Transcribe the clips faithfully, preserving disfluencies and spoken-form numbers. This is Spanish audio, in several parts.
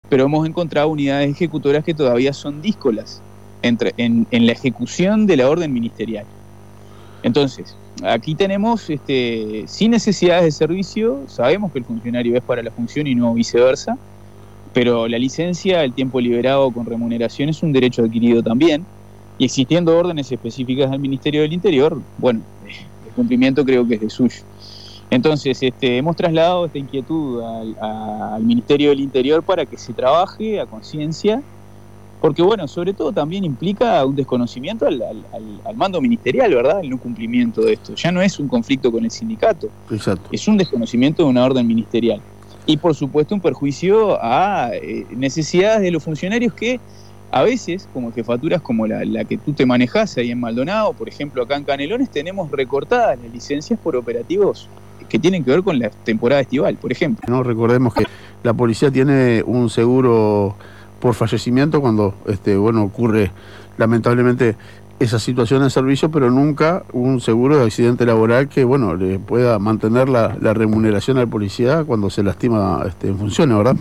pero hemos encontrado unidades ejecutoras que todavía son díscolas entre, en, en la ejecución de la orden ministerial. Entonces, aquí tenemos, este, sin necesidades de servicio, sabemos que el funcionario es para la función y no viceversa, pero la licencia, el tiempo liberado con remuneración es un derecho adquirido también, y existiendo órdenes específicas del Ministerio del Interior, bueno, el cumplimiento creo que es de suyo. Entonces, este, hemos trasladado esta inquietud al, a, al Ministerio del Interior para que se trabaje a conciencia, porque bueno, sobre todo también implica un desconocimiento al, al, al mando ministerial, ¿verdad? El no cumplimiento de esto. Ya no es un conflicto con el sindicato. Exacto. Es un desconocimiento de una orden ministerial. Y por supuesto un perjuicio a eh, necesidades de los funcionarios que a veces, como jefaturas como la, la que tú te manejás ahí en Maldonado, por ejemplo acá en Canelones, tenemos recortadas las licencias por operativos que tienen que ver con la temporada estival, por ejemplo. No, recordemos que la policía tiene un seguro por fallecimiento cuando este, bueno, ocurre lamentablemente esa situación en servicio, pero nunca un seguro de accidente laboral que bueno le pueda mantener la, la remuneración al policía cuando se lastima este, en funciones, ¿verdad?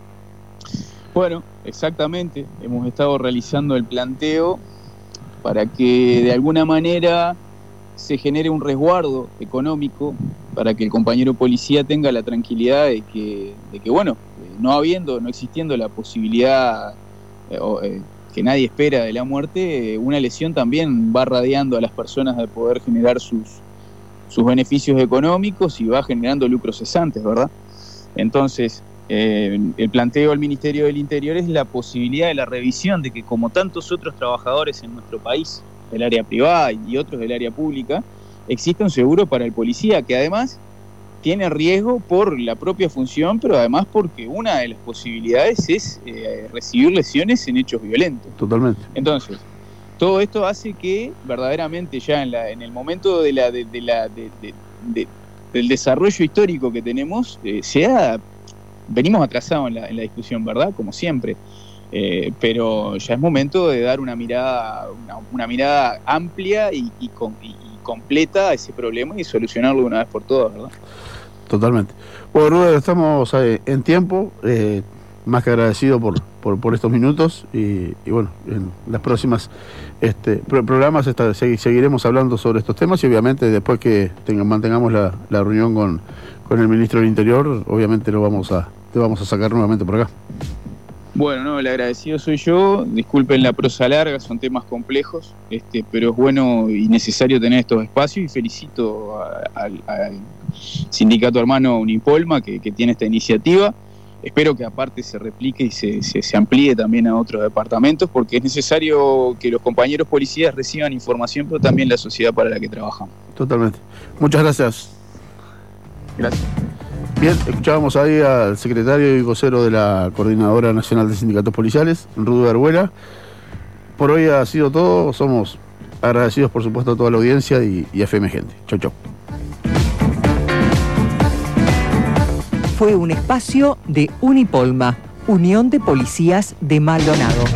Bueno, exactamente. Hemos estado realizando el planteo para que de alguna manera se genere un resguardo económico para que el compañero policía tenga la tranquilidad de que, de que bueno, no habiendo, no existiendo la posibilidad eh, eh, que nadie espera de la muerte, eh, una lesión también va radiando a las personas de poder generar sus, sus beneficios económicos y va generando lucros cesantes, ¿verdad? Entonces, eh, el planteo al Ministerio del Interior es la posibilidad de la revisión de que como tantos otros trabajadores en nuestro país, del área privada y otros del área pública, existe un seguro para el policía que además tiene riesgo por la propia función, pero además porque una de las posibilidades es eh, recibir lesiones en hechos violentos. Totalmente. Entonces, todo esto hace que verdaderamente ya en, la, en el momento de la, de, de la, de, de, de, del desarrollo histórico que tenemos, eh, sea, venimos atrasados en la, en la discusión, ¿verdad? Como siempre. Eh, pero ya es momento de dar una mirada una, una mirada amplia y, y, con, y, y completa a ese problema y solucionarlo de una vez por todas, ¿verdad? Totalmente. Bueno, Ruder, estamos eh, en tiempo, eh, más que agradecido por, por, por estos minutos y, y bueno, en las próximas este, pro programas esta, seguiremos hablando sobre estos temas y obviamente después que tenga, mantengamos la, la reunión con, con el Ministro del Interior, obviamente lo vamos a, te vamos a sacar nuevamente por acá. Bueno, no, el agradecido soy yo, disculpen la prosa larga, son temas complejos, este, pero es bueno y necesario tener estos espacios y felicito al sindicato hermano Unipolma que, que tiene esta iniciativa. Espero que aparte se replique y se, se, se amplíe también a otros departamentos porque es necesario que los compañeros policías reciban información, pero también la sociedad para la que trabajamos. Totalmente. Muchas gracias. Gracias. Bien, escuchábamos ahí al secretario y vocero de la Coordinadora Nacional de Sindicatos Policiales, Ruder Arguela. Por hoy ha sido todo, somos agradecidos por supuesto a toda la audiencia y, y a F M Gente. Chau, chau. Fue un espacio de Unipolma, Unión de Policías de Maldonado.